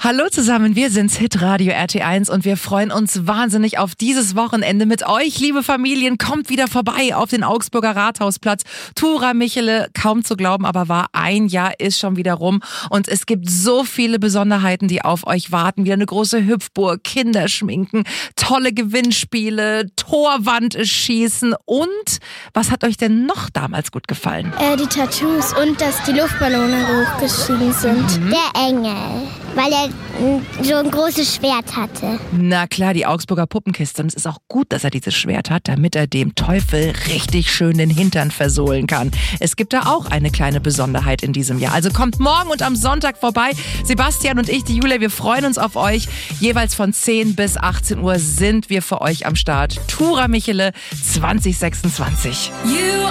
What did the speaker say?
Hallo zusammen, wir sind's Hitradio RT1 und wir freuen uns wahnsinnig auf dieses Wochenende mit euch, liebe Familien. Kommt wieder vorbei auf den Augsburger Rathausplatz. Tura Michele, kaum zu glauben, aber wahr, ein Jahr ist schon wieder rum und es gibt so viele Besonderheiten, die auf euch warten. Wieder eine große Hüpfburg, Kinderschminken, tolle Gewinnspiele, Torwandschießen und was hat euch denn noch damals gut gefallen? Die Tattoos und dass die Luftballone hochgestiegen sind. Der Engel, weil er so ein großes Schwert hatte. Na klar, die Augsburger Puppenkiste. Und es ist auch gut, dass er dieses Schwert hat, damit er dem Teufel richtig schön den Hintern versohlen kann. Es gibt da auch eine kleine Besonderheit in diesem Jahr. Also kommt morgen und am Sonntag vorbei. Sebastian und ich, die Julia, wir freuen uns auf euch. Jeweils von 10 bis 18 Uhr sind wir für euch am Start. Tura Michele 2026.